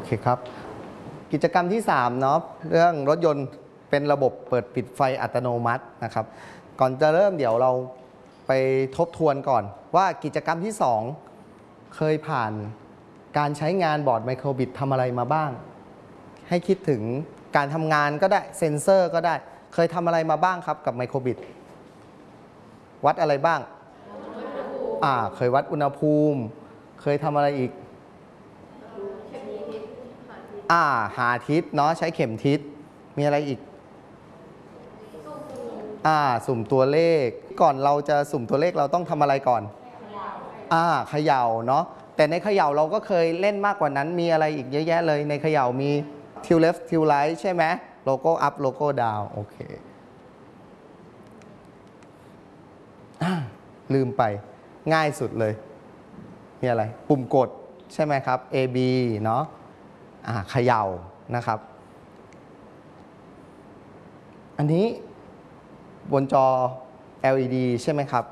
เคครับกิจกรรมที่3เนาะเรื่องรถยนต์เป็นระบบเปิดปิดไฟอัตโนมัตินะครับก่อนจะเริ่มเดี๋ยวเราไปทบทวนก่อนว่ากิจกรรมที่2เคยผ่านการใช้งานบอร์ดไมโครบิตทำอะไรมาบ้างให้คิดถึงการทำงานก็ได้เซ็นเซอร์ก็ได้เคยทำอะไรมาบ้างครับกับไมโครบิตวัดอะไรบ้างเคยวัดอุณหภูมิเคยทำอะไรอีกหาทิศเนาะใช้เข็มทิศมีอะไรอีกสุ่มตัวเลขก่อนเราจะสุ่มตัวเลขเราต้องทำอะไรก่อนเขย่าเนาะแต่ในเขย่าเราก็เคยเล่นมากกว่านั้นมีอะไรอีกเยอะแยะเลยในเขย่ามีทิวเลฟทิวไลท์ใช่ไหมโลโก้อัพโลโก้ดาวโอเคลืมไปง่ายสุดเลยมีอะไรปุ่มกดใช่ไหมครับ A B เนาะเขย่านะครับอันนี้บนจอ LED ใช่ไหมครับ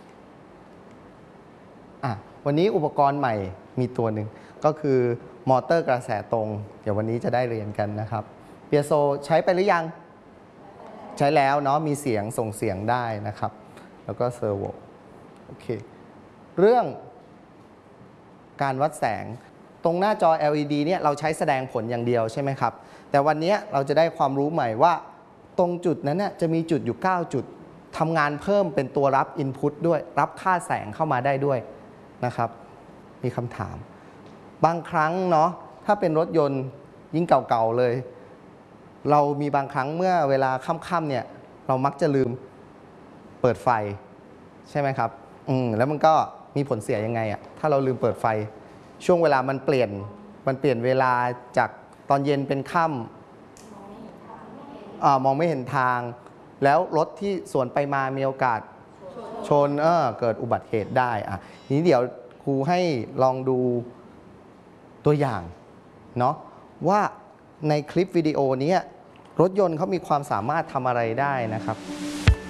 วันนี้อุปกรณ์ใหม่มีตัวหนึ่งก็คือมอเตอร์กระแสตรงเดี๋ยววันนี้จะได้เรียนกันนะครับเปียโซใช้ไปหรือยังใช้แล้วเนาะมีเสียงส่งเสียงได้นะครับแล้วก็เซอร์โวโอเคเรื่องการวัดแสงตรงหน้าจอ LED เนี่ยเราใช้แสดงผลอย่างเดียวใช่ไหมครับแต่วันนี้เราจะได้ความรู้ใหม่ว่าตรงจุดนั้นจะมีจุดอยู่9จุดทำงานเพิ่มเป็นตัวรับ Input ด้วยรับค่าแสงเข้ามาได้ด้วยนะครับมีคำถามบางครั้งเนาะถ้าเป็นรถยนต์ยิ่งเก่าๆเลยเรามีบางครั้งเมื่อเวลาค่ำๆเนี่ยเรามักจะลืมเปิดไฟใช่ไหมครับแล้วมันก็มีผลเสียยังไงถ้าเราลืมเปิดไฟช่วงเวลามันเปลี่ยนเวลาจากตอนเย็นเป็นค่ำมองไม่เห็นทางแล้วรถที่สวนไปมามีโอกาสชนเกิดอุบัติเหตุได้ทีนี้เดี๋ยวครูให้ลองดูตัวอย่างเนาะว่าในคลิปวิดีโอนี้รถยนต์เขามีความสามารถทำอะไรได้นะครับ